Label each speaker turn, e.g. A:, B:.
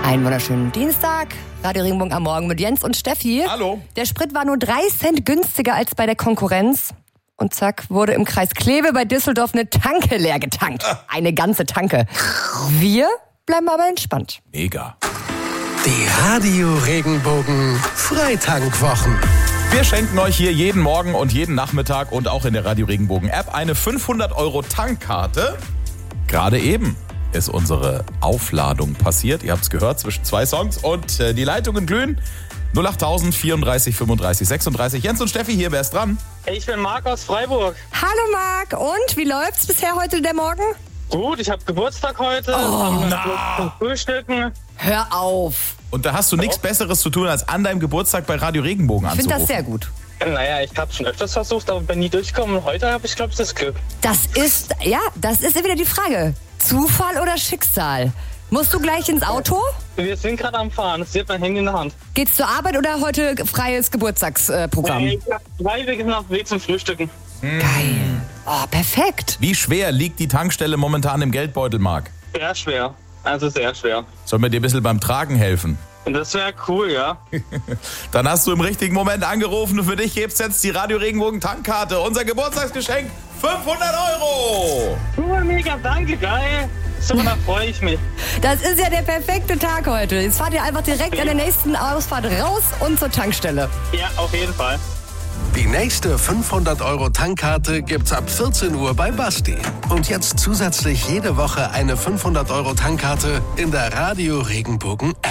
A: Einen wunderschönen Dienstag. Radio Regenbogen am Morgen mit Jens und Steffi.
B: Hallo.
A: Der Sprit war nur 3 Cent günstiger als bei der Konkurrenz. Und zack, wurde im Kreis Kleve bei Düsseldorf eine Tanke leer getankt. Eine ganze Tanke. Wir bleiben aber entspannt.
B: Mega.
C: Die Radio Regenbogen Freitankwwochen.
B: Wir schenken euch hier jeden Morgen und jeden Nachmittag und auch in der Radio Regenbogen App eine 500 € Tankkarte. Gerade eben ist unsere Aufladung passiert. Ihr habt es gehört, zwischen 2 Songs und die Leitungen glühen. 08000 34 35 36. Jens und Steffi hier, wer ist dran?
D: Ich bin Marc aus Freiburg.
A: Hallo Marc, und wie läuft's bisher heute der Morgen?
D: Gut, ich habe Geburtstag heute. Zum Frühstücken.
A: Hör auf.
B: Und da hast du nichts Besseres zu tun, als an deinem Geburtstag bei Radio Regenbogen
A: Ich
B: anzurufen.
A: finde das sehr gut.
D: Naja, ich habe schon öfters versucht, aber bin nie durchgekommen. Heute habe ich, glaube ich, das Glück.
A: Das ist wieder die Frage. Zufall oder Schicksal? Musst du gleich ins Auto?
D: Wir sind gerade am Fahren. Es wird mein Handy in der Hand.
A: Geht's zur Arbeit oder heute freies Geburtstagsprogramm?
D: Ich habe 2 Wege auf dem Weg zum Frühstücken.
A: Geil. Oh, perfekt.
B: Wie schwer liegt die Tankstelle momentan im Geldbeutel, Marc?
D: Sehr schwer. Also sehr schwer.
B: Sollen wir dir ein bisschen beim Tragen helfen?
D: Und das wäre cool, ja.
B: Dann hast du im richtigen Moment angerufen und für dich gibt's jetzt die Radio Regenbogen Tankkarte. Unser Geburtstagsgeschenk, 500 €.
D: Cool, mega, danke, geil. So, da freue ich mich.
A: Das ist ja der perfekte Tag heute. Jetzt fahrt ihr einfach direkt an der nächsten Ausfahrt raus und zur Tankstelle.
D: Ja, auf jeden Fall.
C: Die nächste 500 € Tankkarte gibt's ab 14 Uhr bei Basti. Und jetzt zusätzlich jede Woche eine 500 € Tankkarte in der Radio Regenbogen App.